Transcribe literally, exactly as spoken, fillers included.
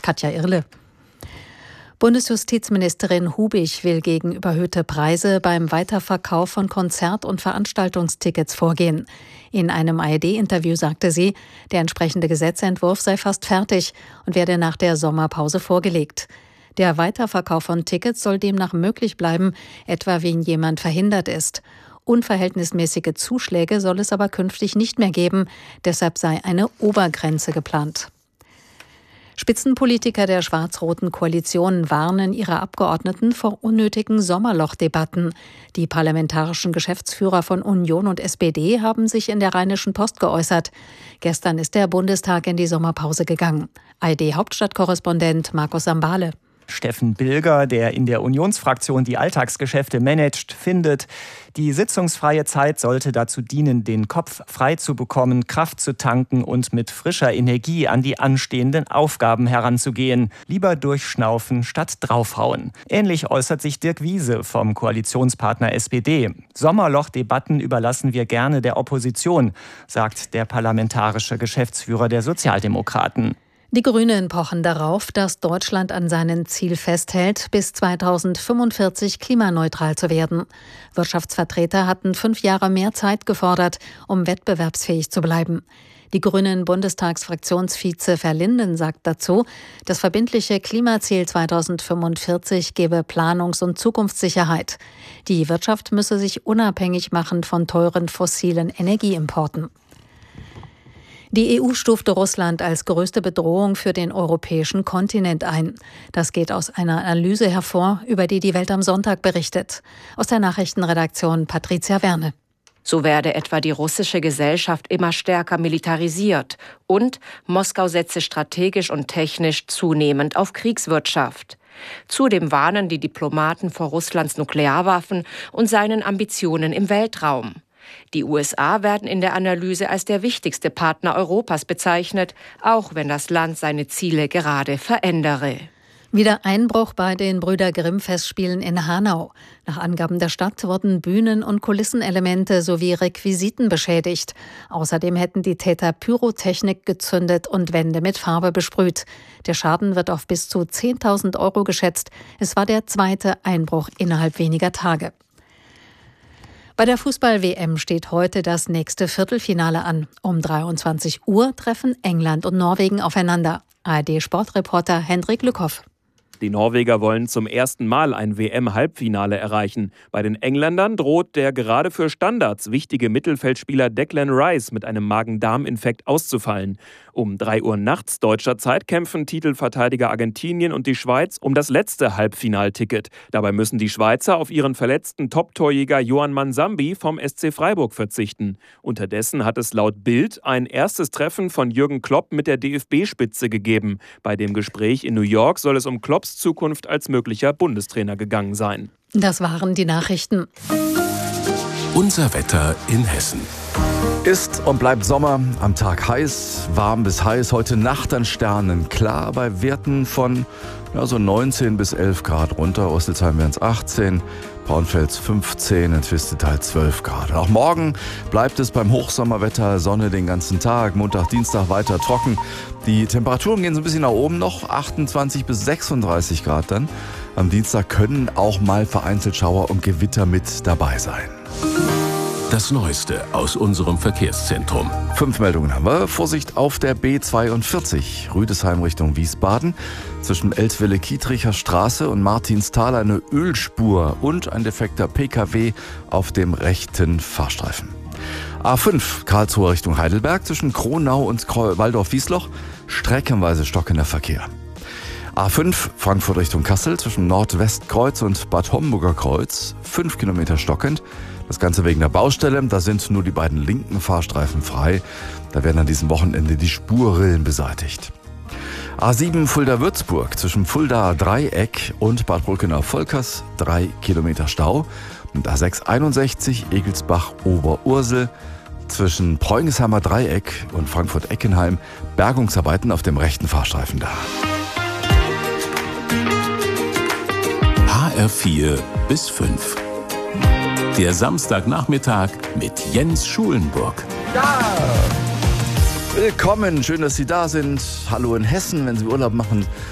Katja Irle. Bundesjustizministerin Hubig will gegen überhöhte Preise beim Weiterverkauf von Konzert- und Veranstaltungstickets vorgehen. In einem A R D-Interview sagte sie, der entsprechende Gesetzentwurf sei fast fertig und werde nach der Sommerpause vorgelegt. Der Weiterverkauf von Tickets soll demnach möglich bleiben, etwa wenn jemand verhindert ist. Unverhältnismäßige Zuschläge soll es aber künftig nicht mehr geben, deshalb sei eine Obergrenze geplant. Spitzenpolitiker der schwarz-roten Koalition warnen ihre Abgeordneten vor unnötigen Sommerlochdebatten. Die parlamentarischen Geschäftsführer von Union und S P D haben sich in der Rheinischen Post geäußert. Gestern ist der Bundestag in die Sommerpause gegangen. A R D-Hauptstadtkorrespondent Markus Sambale. Steffen Bilger, der in der Unionsfraktion die Alltagsgeschäfte managt, findet, die sitzungsfreie Zeit sollte dazu dienen, den Kopf frei zu bekommen, Kraft zu tanken und mit frischer Energie an die anstehenden Aufgaben heranzugehen. Lieber durchschnaufen statt draufhauen. Ähnlich äußert sich Dirk Wiese vom Koalitionspartner S P D. Sommerlochdebatten überlassen wir gerne der Opposition, sagt der parlamentarische Geschäftsführer der Sozialdemokraten. Die Grünen pochen darauf, dass Deutschland an seinem Ziel festhält, bis zweitausendfünfundvierzig klimaneutral zu werden. Wirtschaftsvertreter hatten fünf Jahre mehr Zeit gefordert, um wettbewerbsfähig zu bleiben. Die Grünen Bundestagsfraktionsvize Verlinden sagt dazu, das verbindliche Klimaziel zweitausendfünfundvierzig gebe Planungs- und Zukunftssicherheit. Die Wirtschaft müsse sich unabhängig machen von teuren fossilen Energieimporten. Die E U stufte Russland als größte Bedrohung für den europäischen Kontinent ein. Das geht aus einer Analyse hervor, über die die Welt am Sonntag berichtet. Aus der Nachrichtenredaktion Patricia Werne. So werde etwa die russische Gesellschaft immer stärker militarisiert und Moskau setze strategisch und technisch zunehmend auf Kriegswirtschaft. Zudem warnen die Diplomaten vor Russlands Nuklearwaffen und seinen Ambitionen im Weltraum. Die U S A werden in der Analyse als der wichtigste Partner Europas bezeichnet, auch wenn das Land seine Ziele gerade verändere. Wieder Einbruch bei den Brüder-Grimm-Festspielen in Hanau. Nach Angaben der Stadt wurden Bühnen- und Kulissenelemente sowie Requisiten beschädigt. Außerdem hätten die Täter Pyrotechnik gezündet und Wände mit Farbe besprüht. Der Schaden wird auf bis zu zehntausend Euro geschätzt. Es war der zweite Einbruch innerhalb weniger Tage. Bei der Fußball-W M steht heute das nächste Viertelfinale an. Um dreiundzwanzig Uhr treffen England und Norwegen aufeinander. A R D-Sportreporter Hendrik Lückhoff. Die Norweger wollen zum ersten Mal ein W M-Halbfinale erreichen. Bei den Engländern droht der gerade für Standards wichtige Mittelfeldspieler Declan Rice mit einem Magen-Darm-Infekt auszufallen. Um drei Uhr nachts deutscher Zeit kämpfen Titelverteidiger Argentinien und die Schweiz um das letzte Halbfinalticket. Dabei müssen die Schweizer auf ihren verletzten Top-Torjäger Johan Mansambi vom S C Freiburg verzichten. Unterdessen hat es laut Bild ein erstes Treffen von Jürgen Klopp mit der D F B-Spitze gegeben. Bei dem Gespräch in New York soll es um Klopps Zukunft als möglicher Bundestrainer gegangen sein. Das waren die Nachrichten. Unser Wetter in Hessen. Ist und bleibt Sommer, am Tag heiß, warm bis heiß, heute Nacht an Sternen klar, bei Werten von ja, so neunzehn bis elf Grad runter, Rüsselsheim wären es achtzehn, Braunfels fünfzehn, in Twistetal zwölf Grad. Auch morgen bleibt es beim Hochsommerwetter, Sonne den ganzen Tag, Montag, Dienstag weiter trocken. Die Temperaturen gehen so ein bisschen nach oben noch, achtundzwanzig bis sechsunddreißig Grad dann. Am Dienstag können auch mal vereinzelt Schauer und Gewitter mit dabei sein. Das Neueste aus unserem Verkehrszentrum. Fünf Meldungen haben wir. Vorsicht auf der B zweiundvierzig, Rüdesheim Richtung Wiesbaden. Zwischen Eltville-Kietricher Straße und Martinsthal eine Ölspur und ein defekter P K W auf dem rechten Fahrstreifen. A fünf, Karlsruhe Richtung Heidelberg, zwischen Kronau und Waldorf-Wiesloch, streckenweise stockender Verkehr. A fünf, Frankfurt Richtung Kassel, zwischen Nordwestkreuz und Bad Homburger Kreuz, fünf Kilometer stockend. Das Ganze wegen der Baustelle, da sind nur die beiden linken Fahrstreifen frei. Da werden an diesem Wochenende die Spurrillen beseitigt. A sieben, Fulda-Würzburg, zwischen Fulda-Dreieck und Bad Brückenau-Volkers, drei Kilometer Stau. Und A sechs einundsechzig, Egelsbach-Oberursel, zwischen Preungesheimer Dreieck und Frankfurt-Eckenheim, Bergungsarbeiten auf dem rechten Fahrstreifen da. H R vier bis fünf. Der Samstagnachmittag mit Jens Schulenburg. Ja! Willkommen, schön, dass Sie da sind. Hallo in Hessen, wenn Sie Urlaub machen.